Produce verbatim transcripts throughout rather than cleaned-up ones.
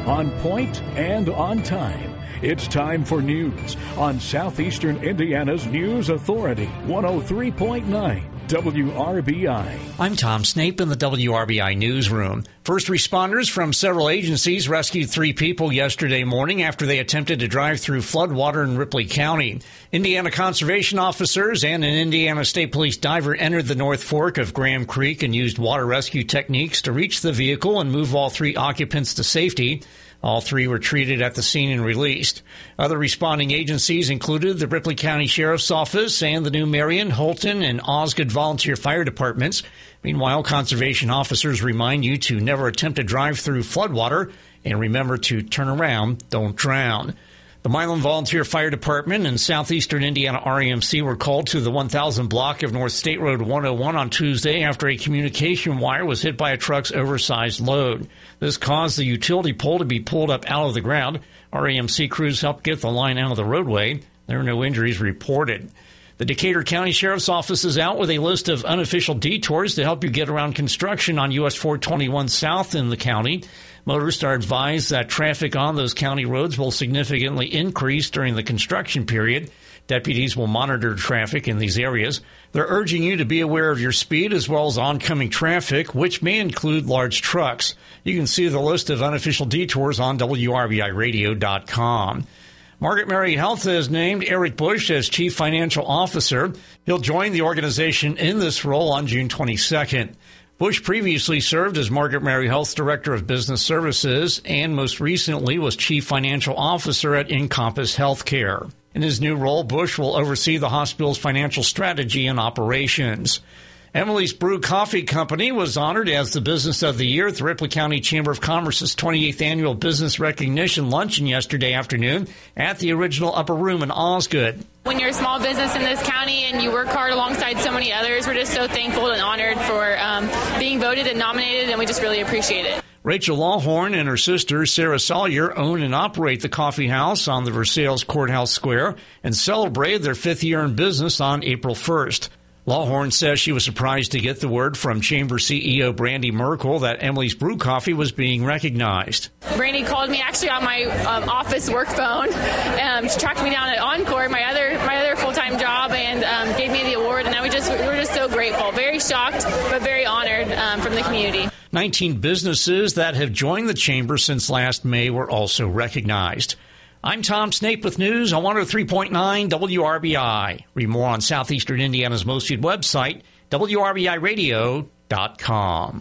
On point and on time. It's time for news on Southeastern Indiana's News Authority, one oh three point nine W R B I. I'm Tom Snape in the W R B I newsroom. First responders from several agencies rescued three people yesterday morning after they attempted to drive through floodwater in Ripley County. Indiana conservation officers and an Indiana State Police diver entered the North Fork of Graham Creek and used water rescue techniques to reach the vehicle and move all three occupants to safety. All three were treated at the scene and released. Other responding agencies included the Ripley County Sheriff's Office and the New Marion, Holton, and Osgood volunteer fire departments. Meanwhile, conservation officers remind you to never attempt to drive through floodwater and remember to turn around, don't drown. The Milan Volunteer Fire Department and Southeastern Indiana R E M C were called to the one thousand block of North State Road one oh one on Tuesday after a communication wire was hit by a truck's oversized load. This caused the utility pole to be pulled up out of the ground. R E M C crews helped get the line out of the roadway. There were no injuries reported. The Decatur County Sheriff's Office is out with a list of unofficial detours to help you get around construction on U S four twenty-one South in the county. Motorists are advised that traffic on those county roads will significantly increase during the construction period. Deputies will monitor traffic in these areas. They're urging you to be aware of your speed as well as oncoming traffic, which may include large trucks. You can see the list of unofficial detours on W R B I radio dot com. Margaret Mary Health has named Eric Bush as Chief Financial Officer. He'll join the organization in this role on June twenty-second. Bush previously served as Margaret Mary Health's Director of Business Services and most recently was Chief Financial Officer at Encompass Healthcare. In his new role, Bush will oversee the hospital's financial strategy and operations. Emily's Brew Coffee Company was honored as the Business of the Year at the Ripley County Chamber of Commerce's twenty-eighth Annual Business Recognition Luncheon yesterday afternoon at the original Upper Room in Osgood. When you're a small business in this county and you work hard alongside so many others, we're just so thankful and honored for um, being voted and nominated, and we just really appreciate it. Rachel Lawhorn and her sister, Sarah Sawyer, own and operate the coffee house on the Versailles Courthouse Square and celebrated their fifth year in business on April first. Lawhorn says she was surprised to get the word from Chamber C E O Brandy Merkel that Emily's Brew Coffee was being recognized. Brandy called me actually on my um, office work phone. Um, she tracked me down at Encore, my other my other full-time job, and um, gave me the award. And I was just we were just so grateful, very shocked, but very honored um, from the community. nineteen businesses that have joined the Chamber since last May were also recognized. I'm Tom Snape with news on one oh three point nine W R B I. Read more on Southeastern Indiana's most viewed website, W R B I radio dot com.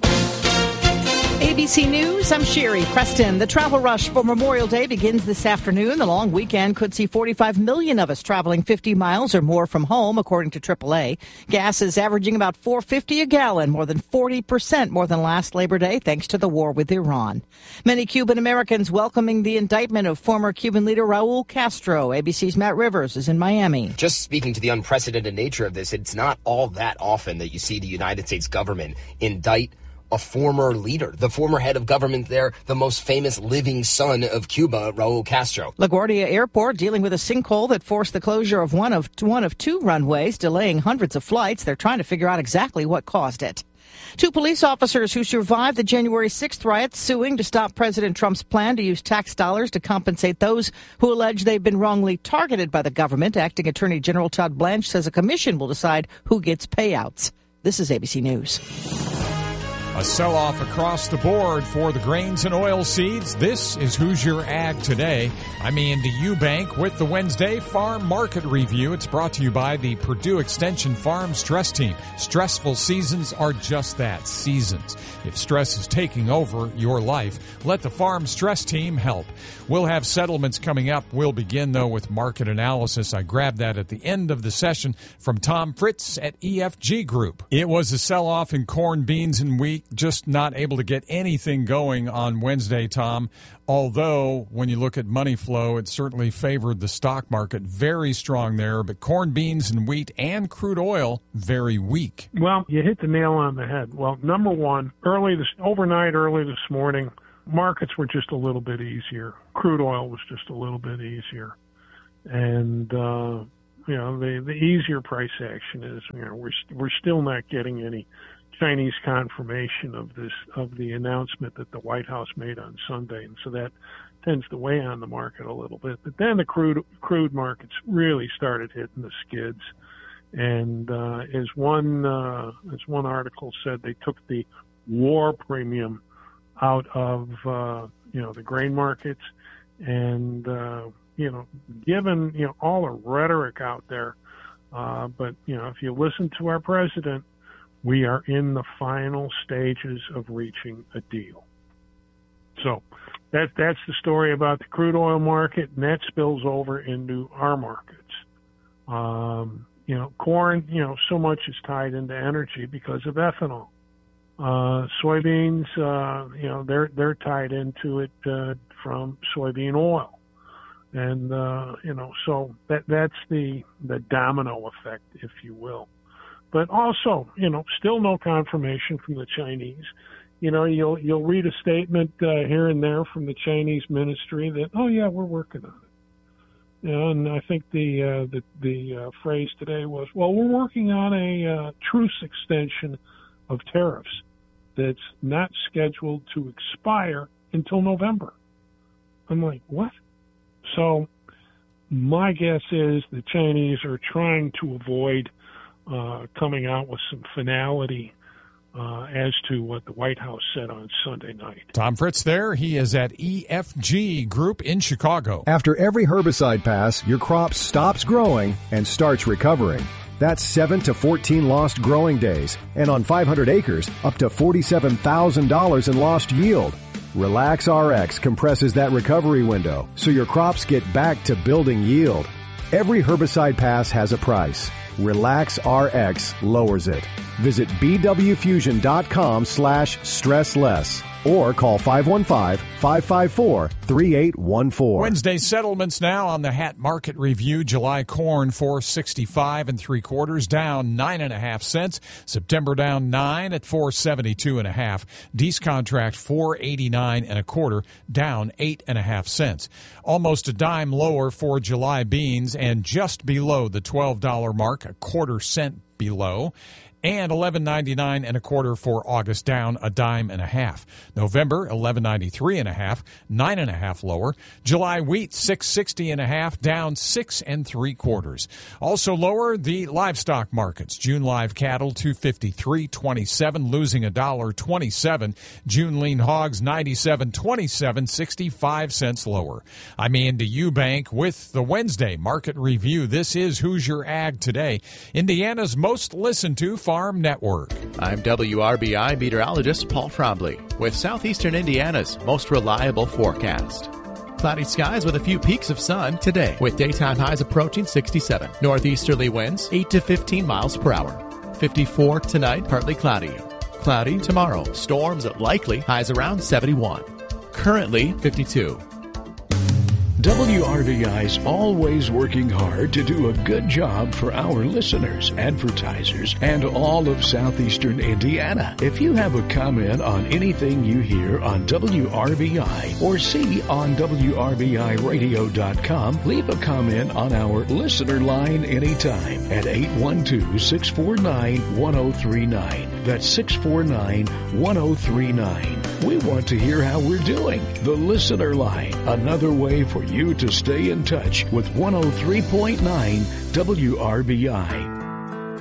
A B C News, I'm Sherry Preston. The travel rush for Memorial Day begins this afternoon. The long weekend could see forty-five million of us traveling fifty miles or more from home, according to triple A. Gas is averaging about four dollars and fifty cents a gallon, more than forty percent more than last Labor Day, thanks to the war with Iran. Many Cuban Americans welcoming the indictment of former Cuban leader Raul Castro. A B C's Matt Rivers is in Miami. Just speaking to the unprecedented nature of this, it's not all that often that you see the United States government indict a former leader, the former head of government there, the most famous living son of Cuba, Raul Castro. LaGuardia Airport dealing with a sinkhole that forced the closure of one of one of two runways, delaying hundreds of flights. They're trying to figure out exactly what caused it. Two police officers who survived the January sixth riots suing to stop President Trump's plan to use tax dollars to compensate those who allege they've been wrongly targeted by the government. Acting Attorney General Todd Blanche says a commission will decide who gets payouts. This is A B C News. A sell-off across the board for the grains and oil seeds. This is Who's Your Ag Today. I'm Andy Eubank with the Wednesday Farm Market Review. It's brought to you by the Purdue Extension Farm Stress Team. Stressful seasons are just that, seasons. If stress is taking over your life, let the Farm Stress Team help. We'll have settlements coming up. We'll begin, though, with market analysis. I grabbed that at the end of the session from Tom Fritz at E F G Group. It was a sell-off in corn, beans, and wheat. Just not able to get anything going on Wednesday, Tom. Although, when you look at money flow, it certainly favored the stock market. Very strong there, but corn, beans, and wheat and crude oil, very weak. Well, you hit the nail on the head. Well, number one, early this overnight, early this morning, markets were just a little bit easier. Crude oil was just a little bit easier. And, uh, you know, the, the easier price action is, you know, we're, we're still not getting any Chinese confirmation of this, of the announcement that the White House made on Sunday. And so that tends to weigh on the market a little bit. But then the crude, crude markets really started hitting the skids. And, uh, as one, uh, as one article said, they took the war premium out of, uh, you know, the grain markets. And, uh, you know, given, you know, all the rhetoric out there, uh, but, you know, if you listen to our president, we are in the final stages of reaching a deal. So that, that's the story about the crude oil market, and that spills over into our markets. Um, you know, corn, you know, so much is tied into energy because of ethanol. Uh, soybeans, uh, you know, they're, they're tied into it, uh, from soybean oil. And, uh, you know, so that, that's the, the domino effect, if you will. But also, you know, still no confirmation from the Chinese. You know, you'll, you'll read a statement, uh, here and there from the Chinese ministry that, oh yeah, we're working on it. You know, and I think the, uh, the, the, uh, phrase today was, well, we're working on a, uh, truce extension of tariffs that's not scheduled to expire until November. I'm like, what? So my guess is the Chinese are trying to avoid uh, coming out with some finality uh, as to what the White House said on Sunday night. Tom Fritz there. He is at E F G Group in Chicago. After every herbicide pass, your crop stops growing and starts recovering. That's seven to fourteen lost growing days, and on five hundred acres, up to forty-seven thousand dollars in lost yield. Relax R X compresses that recovery window so your crops get back to building yield. Every herbicide pass has a price. Relax R X lowers it. Visit b w fusion dot com slash stress less or call five one five, five five four, three eight one four. Wednesday settlements now on the Hat Market Review. July corn four sixty-five and three quarters, down nine and a half cents. September down nine at four seventy-two and a half. Deese contract four eighty-nine and a quarter, down eight and a half cents. Almost a dime lower for July beans and just below the twelve dollar mark, a quarter cent below. And eleven ninety-nine and a quarter for August, down a dime and a half. November eleven ninety-three and a half, nine and a half lower. July wheat six sixty and a half, down six and three quarters. Also lower the livestock markets. June live cattle two fifty-three twenty-seven, losing a dollar twenty-seven. June lean hogs ninety-seven twenty-seven, sixty-five cents lower. I'm Andy Eubank with the Wednesday Market Review. This is Hoosier Ag Today, Indiana's most listened to Farm Network. I'm W R B I meteorologist Paul Trombley with Southeastern Indiana's most reliable forecast. Cloudy skies with a few peaks of sun today, with daytime highs approaching sixty-seven. Northeasterly winds eight to fifteen miles per hour. fifty-four tonight, partly cloudy. Cloudy tomorrow, storms likely, highs around seventy-one. Currently fifty-two. W R V I's always working hard to do a good job for our listeners, advertisers, and all of Southeastern Indiana. If you have a comment on anything you hear on W R V I or see on W R V I radio dot com, leave a comment on our listener line anytime at eight one two, six four nine, one oh three nine. That's six four nine, one oh three nine. We want to hear how we're doing. The listener line, another way for you to stay in touch with one oh three point nine W R B I.